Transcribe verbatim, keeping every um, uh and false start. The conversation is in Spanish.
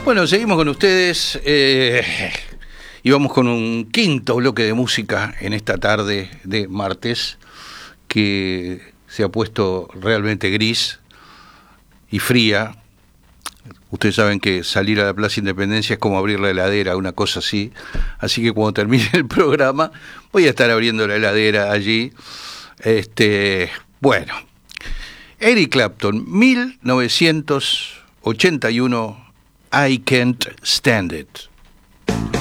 Bueno, seguimos con ustedes eh, y vamos con un quinto bloque de música en esta tarde de martes que se ha puesto realmente gris y fría. Ustedes saben que salir a la Plaza Independencia es como abrir la heladera, una cosa así. Así que cuando termine el programa voy a estar abriendo la heladera allí. Este, bueno, Eric Clapton, mil novecientos ochenta y uno, I Can't Stand It.